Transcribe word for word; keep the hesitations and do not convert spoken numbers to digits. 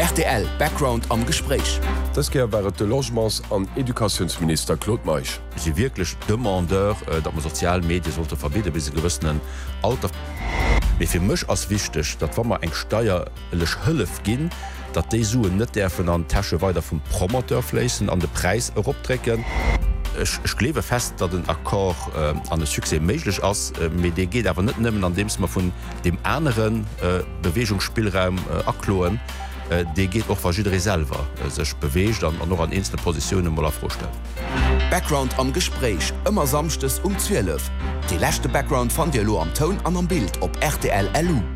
R T L Background am Gespräch. Das ge wäret de Logements an Edukationsminister Claude Meich. Sie wirklich Demandeur, dat man Sozialmedien sollte verbieten bis gewissen Alter. Wie fir mech as wichtig, dat wann man eng steierlech Hëllef ginn, dat dé Suen net derfen an Tasche weiter vum Promoteur flessen an de Preis optrecken. Ich, ich klebe fest, dat den Akkor äh, an den Suse méiglech ass, äh, mit de geht awer net nimmen, an dems man vun dem Äneren äh, Bewegungsspielraum äh, akloen, äh, de geht och verschiedene selber äh, sech beweegt an, an noch an einzelne Positionen mal vorstellen. Background am Gespräch, immer samstes um zwölf. Die letzte Background von dir lo am Ton an am Bild op R T L L U.